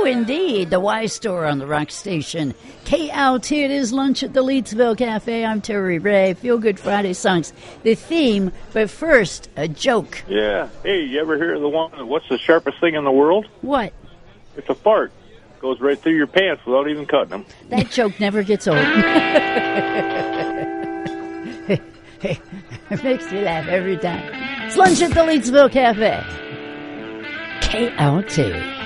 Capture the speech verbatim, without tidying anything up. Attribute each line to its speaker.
Speaker 1: do indeed. The Y Store on the Rock Station. K L T, it is lunch at the Leedsville Cafe. I'm Terry Ray. Feel Good Friday songs. The theme, but first, a joke.
Speaker 2: Yeah. Hey, you ever hear the one, what's the sharpest thing in the world?
Speaker 1: What?
Speaker 2: It's a fart. Goes right through your pants without even cutting them.
Speaker 1: That joke never gets old. It makes me laugh every time. It's lunch at the Leedsville Cafe. K L T.